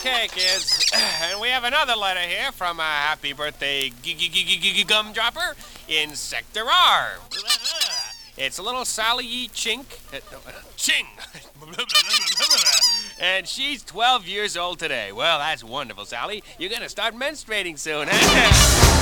Okay, kids, and we have another letter here from a happy birthday gumdropper in Sector R. It's little Sally Yee Chink. Ching! And she's 12 years old today. Well, that's wonderful, Sally. You're gonna start menstruating soon.